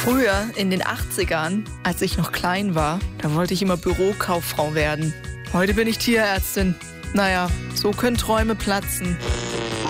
Früher, in den 80ern, als ich noch klein war, da wollte ich immer Bürokauffrau werden. Heute bin ich Tierärztin. Naja, so können Träume platzen.